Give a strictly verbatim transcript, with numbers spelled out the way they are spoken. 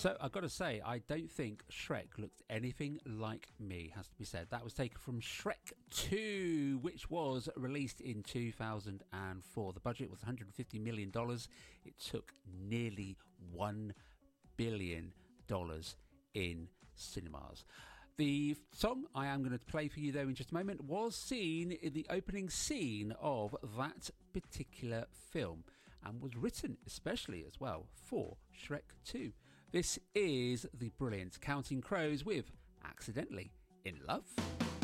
So I've got to say, I don't think Shrek looked anything like me, has to be said. That was taken from Shrek two, which was released in two thousand four. The budget was one hundred fifty million dollars. It took nearly one billion dollars in cinemas. The song I am going to play for you, though, in just a moment, was seen in the opening scene of that particular film and was written especially as well for Shrek two. This is the brilliant Counting Crows with Accidentally in Love.